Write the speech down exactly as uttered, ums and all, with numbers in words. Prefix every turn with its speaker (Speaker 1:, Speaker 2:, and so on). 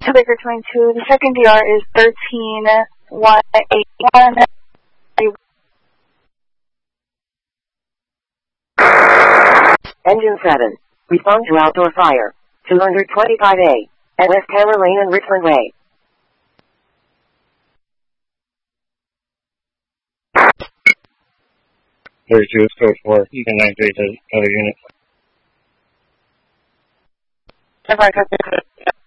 Speaker 1: Baker twenty-two, the second D R is thirteen one eighty-one.
Speaker 2: Engine seven, respond to outdoor fire, two twenty-five A, at West Hammer Lane and Richland Way.
Speaker 3: thirty-two is code four, you can activate the other unit.